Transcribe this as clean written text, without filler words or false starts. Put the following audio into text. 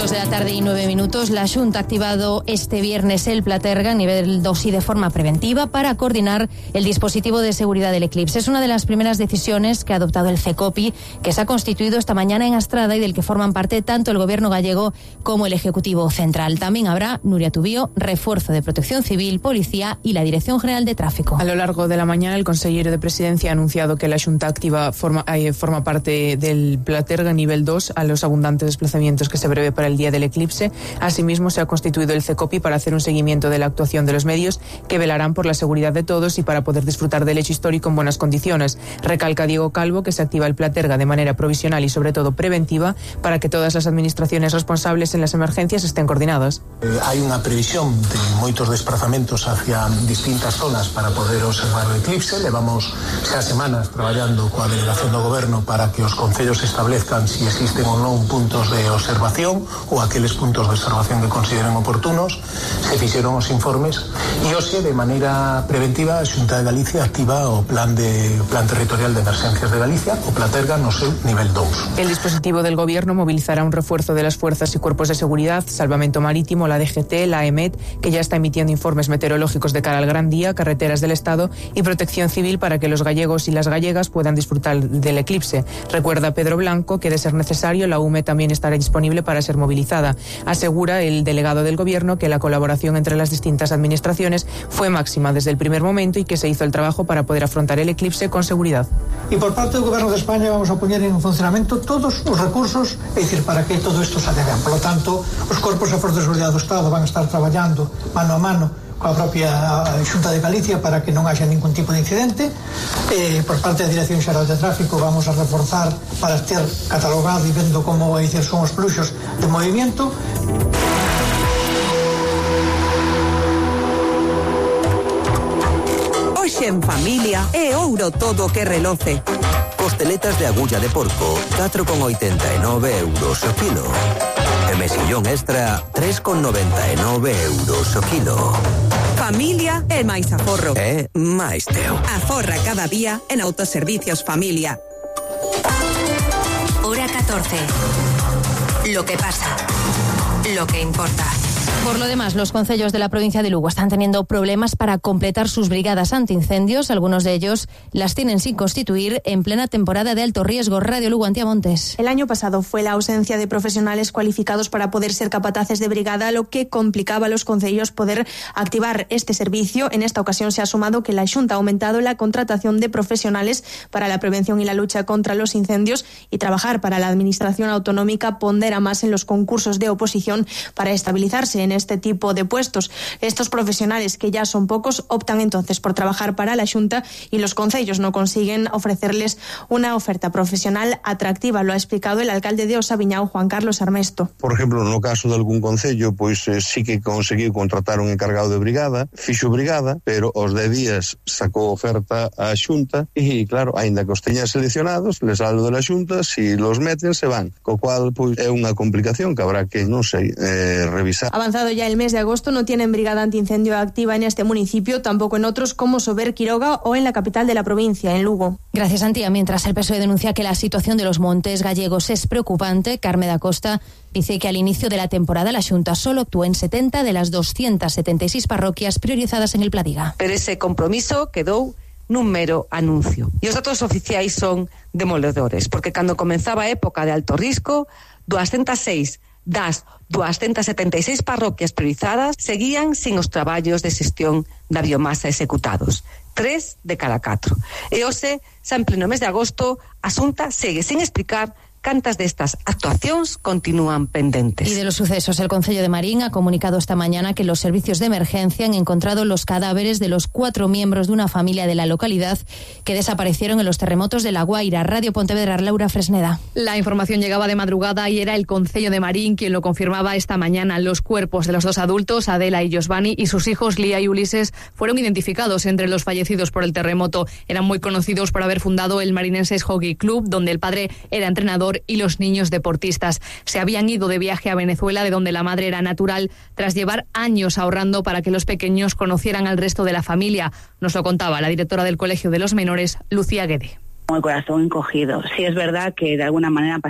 2:09 p.m. La Xunta ha activado este viernes el Platerga nivel 2 y de forma preventiva para coordinar el dispositivo de seguridad del eclipse. Es una de las primeras decisiones que ha adoptado el CECOPI, que se ha constituido esta mañana en Astrada y del que forman parte tanto el Gobierno gallego como el Ejecutivo Central. También habrá, Nuria Tubío, refuerzo de Protección Civil, Policía y la Dirección General de Tráfico. A lo largo de la mañana, el consejero de Presidencia ha anunciado que la Xunta activa forma parte del Platerga nivel 2 a los abundantes desplazamientos que se prevé para el día del eclipse. Asimismo, se ha constituido el CECOPI para hacer un seguimiento de la actuación de los medios que velarán por la seguridad de todos y para poder disfrutar del hecho histórico en buenas condiciones. Recalca Diego Calvo que se activa el Platerga de manera provisional y sobre todo preventiva para que todas las administraciones responsables en las emergencias estén coordinadas. Hai unha previsión de moitos desplazamentos hacia distintas zonas para poder observar o eclipse. Levamos xa semanas traballando coa delegación do Goberno para que os concellos establezcan si existen ou non puntos de observación ou aqueles puntos de observación que consideren oportunos. Se fixeron os informes e hoxe, de maneira preventiva, a Xunta de Galicia activa o Plan Territorial de Emergencias de Galicia, o Platerga, no seu nivel 2. El dispositivo del Gobierno movilizará un refuerzo de las fuerzas y cuerpos de seguridad, Salvamento Marítimo, la DGT, la EMET, que ya está emitiendo informes meteorológicos de cara al gran día, carreteras del Estado y Protección Civil para que los gallegos y las gallegas puedan disfrutar del eclipse. Recuerda Pedro Blanco que, de ser necesario, la UME también estará disponible para ser movilizada. Asegura el delegado del Gobierno que la colaboración entre las distintas administraciones fue máxima desde el primer momento y que se hizo el trabajo para poder afrontar el eclipse con seguridad. Y por parte del Gobierno de España vamos a poner en funcionamento todos os recursos, é dicir, para que todo isto se ben. Por lo tanto, os corpos e forzas de seguridade do Estado van a estar traballando mano a mano coa propia Xunta de Galicia para que non haxa ningún tipo de incidente. Por parte da Dirección Xeral de Tráfico vamos a reforzar para ter catalogado e vendo como son os fluxos de movimento. Hoxe en familia é ouro todo o que reloce. Costeletas de agulla de porco, 4,89 euros o kilo. E mesillón extra, 3,99 euros o kilo. Familia é máis aforro. É máis teu. Aforra cada día en Autoservicios Familia. Hora 14. Lo que pasa. Lo que importa. Por lo demás, los concellos de la provincia de Lugo están teniendo problemas para completar sus brigadas antiincendios. Algunos de ellos las tienen sin constituir en plena temporada de alto riesgo. Radio Lugo, Antía Montes. El año pasado fue la ausencia de profesionales cualificados para poder ser capataces de brigada, lo que complicaba a los concellos poder activar este servicio. En esta ocasión se ha sumado que la Xunta ha aumentado la contratación de profesionales para la prevención y la lucha contra los incendios, y trabajar para la administración autonómica pondera más en los concursos de oposición para estabilizarse en este tipo de puestos. Estos profesionales, que ya son pocos, optan entonces por trabajar para la Xunta y los concellos no consiguen ofrecerles una oferta profesional atractiva. Lo ha explicado el alcalde de Osaviñao, Juan Carlos Armesto. Por exemplo, no caso de algún concello, pois sí que conseguiu contratar un encargado de brigada, fixo brigada, pero aos 10 días sacou oferta á Xunta e, claro, aínda que os teña seleccionados, les saldo de la Xunta, si los meten, se van. Co cual, pois, é unha complicación que habrá que, non sei, revisar. Avanzado ya el mes de agosto, no tienen brigada antiincendio activa en este municipio, tampoco en otros como Sober, Quiroga o en la capital de la provincia, en Lugo. Gracias, Antía. Mientras el PSOE denuncia que la situación de los montes gallegos es preocupante, Carme da Costa dice que al inicio de la temporada la Xunta solo actuó en 70 de las 276 parroquias priorizadas en el Pladiga. Pero ese compromiso quedou nun mero anuncio. E os datos oficiais son demoledores, porque cando comenzaba a época de alto risco, 206 das 276 parroquias priorizadas seguían sin os traballos de xestión da biomasa executados. 3 de cada 4. E hoxe, xa en pleno mes de agosto, a Xunta segue sin explicar cantas destas actuacións continúan pendentes. Y de los sucesos, el Concello de Marín ha comunicado esta mañana que los servicios de emergencia han encontrado los cadáveres de los 4 miembros de una familia de la localidad que desaparecieron en los terremotos de La Guaira. Radio Pontevedra, Laura Fresneda. La información llegaba de madrugada y era el Concello de Marín quien lo confirmaba esta mañana. Los cuerpos de los 2 adultos, Adela y Josvani, y sus hijos Lía y Ulises, fueron identificados entre los fallecidos por el terremoto. Eran muy conocidos por haber fundado el Marinenses Hockey Club, donde el padre era entrenador y los niños deportistas. Se habían ido de viaje a Venezuela, de donde la madre era natural, tras llevar años ahorrando para que los pequeños conocieran al resto de la familia. Nos lo contaba la directora del Colegio de los Menores, Lucía Guede. Con el corazón encogido. Sí, es verdad que de alguna manera